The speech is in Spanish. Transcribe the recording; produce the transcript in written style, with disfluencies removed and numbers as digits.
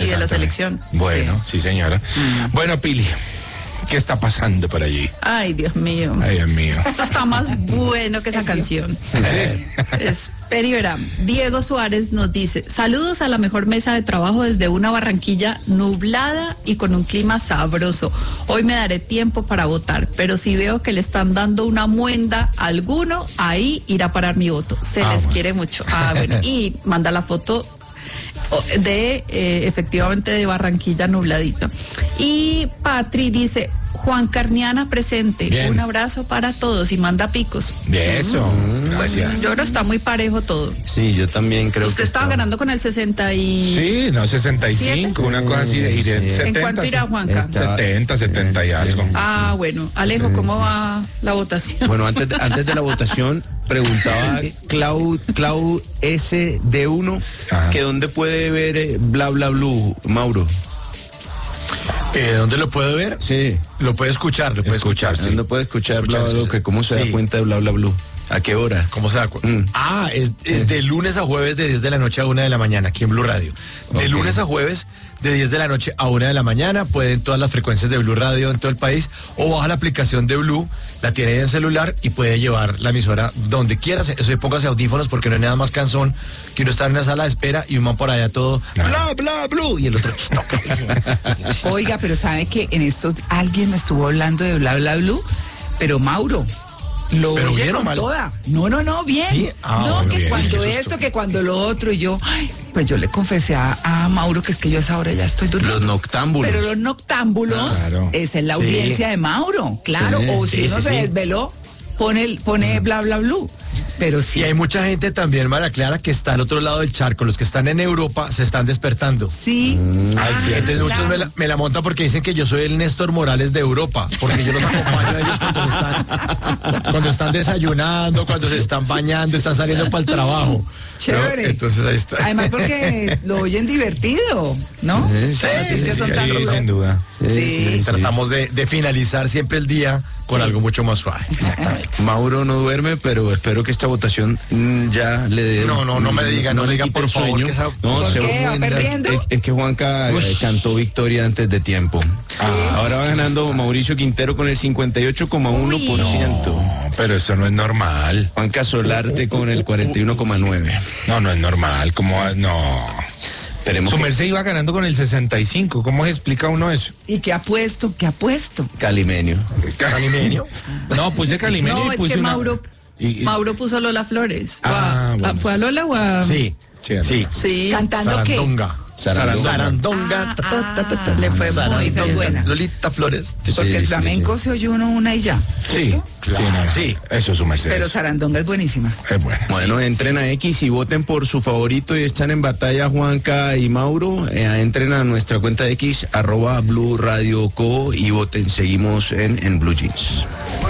de la selección. Bueno, sí, señora. Bueno, Pili, ¿qué está pasando por allí? Ay, Dios mío. Ay, Dios mío. Esto está más bueno que esa canción. Es Periverán. Diego Suárez nos dice: saludos a la mejor mesa de trabajo desde una Barranquilla nublada y con un clima sabroso. Hoy me daré tiempo para votar, pero si veo que le están dando una muenda a alguno, ahí irá a parar mi voto. Se les quiere mucho. Bueno, y manda la foto de efectivamente de Barranquilla nubladito. Y Patri dice: Juan Carniana presente. Bien. Un abrazo para todos y manda picos. De eso, gracias. Yo creo que está muy parejo todo. Sí, yo también creo Usted que estaba ganando con el 60 y... Sí, no, 65, una cosa así, y de Sí. 70. ¿En cuánto irá, Juanca? 70 y algo. Bueno, Alejo, ¿cómo va la votación? Bueno, antes de la votación, preguntaba Clau SD1 que dónde puede ver Bla Bla Blue, Mauro. ¿Dónde lo puede ver? Sí. Lo puede escuchar, sí. ¿Dónde puede escuchar Bla Bla Blue? Que ¿Cómo se da cuenta de Bla Bla Blue? ¿A qué hora? ¿Cómo se da cuenta? Es de lunes a jueves de 10 de la noche a 1 de la mañana aquí en Blue Radio. De lunes a jueves de 10 de la noche a 1 de la mañana, pueden todas las frecuencias de Blue Radio en todo el país, o baja la aplicación de Blue, la tiene ahí en celular y puede llevar la emisora donde quiera. Eso, póngase audífonos porque no hay nada más cansón que uno estar en una sala de espera y un man por allá todo bla bla Blue y el otro toca. Oiga, pero sabe que en esto alguien me estuvo hablando de Bla Bla Blue, pero Mauro lo ¿Pero oye bien o con mal? toda. No, bien. ¿Sí? No, bueno, que bien. cuando Qué susto. esto, que cuando lo otro, y yo, pues yo le confesé a Mauro que es que yo a esa hora ya estoy durmiendo. Los noctámbulos. Pero los noctámbulos, Claro. esa es la Sí. audiencia de Mauro, claro. Sí, O si uno se desveló, pone Bla Bla Blue. Pero sí. Y hay mucha gente también, María Clara, que está al otro lado del charco. Los que están en Europa se están despertando. Sí. Entonces muchos claro. me la montan porque dicen que yo soy el Néstor Morales de Europa, porque yo los acompaño a ellos cuando están desayunando, cuando se están bañando, están saliendo para el trabajo. Chévere. ¿No? Entonces ahí está. Además porque lo oyen divertido, ¿no? Sí, Las noticias son tan Sí, rudas. sin duda. Sí. Tratamos de finalizar siempre el día con algo mucho más suave. Exactamente. Mauro no duerme, pero espero que esta votación ya le dé... No me diga, no le diga, quite por el favor, sueño. que esa- No, ¿Por se qué? ¿Va perdiendo? Es que Juanca cantó victoria antes de tiempo. Ahora va ganando Mauricio Quintero con el 58,1%. No, pero eso no es normal. Juanca Solarte con el 41,9%. No es normal. ¿Cómo va? No. Esperemos Su que merced iba ganando con el 65. ¿Cómo se explica uno eso? ¿Y qué ha puesto? Calimenio. Calimenio. No, puse Calimenio No, y es puse que una... Mauro puso Lola Flores. Bueno, ¿Fue a Lola o a...? Sí. Sí. ¿Cantando qué? Sarandonga. Sarandonga. Le fue muy bien. Buena. Lolita Flores. Porque el flamenco se oye una y ya. Sí, claro. Sí. Eso es su merced. Pero Sarandonga es buenísima. Es bueno. Bueno, entren a X y voten por su favorito y están en batalla Juanca y Mauro. Entren a nuestra cuenta de X, @Blue Radio Co, y voten. Seguimos en Blue Jeans.